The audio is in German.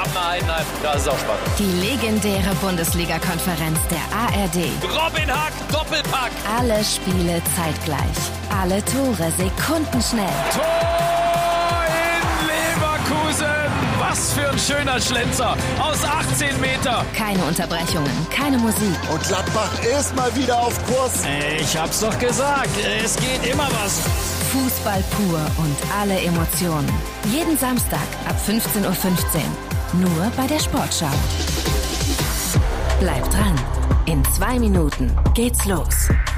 Hammer Heidenheim. Ja, das ist auch spannend. Die legendäre Bundesliga-Konferenz der ARD. Robin Hack, Doppelpack. Alle Spiele zeitgleich. Alle Tore sekundenschnell. Tor in Leverkusen. Was für ein schöner Schlenzer. Aus 18 Meter. Keine Unterbrechungen, keine Musik. Und Gladbach ist mal wieder auf Kurs. Ich hab's doch gesagt. Es geht immer was. Fußball pur und alle Emotionen. Jeden Samstag ab 15:15 Uhr. Nur bei der Sportschau. Bleibt dran. In 2 Minuten geht's los.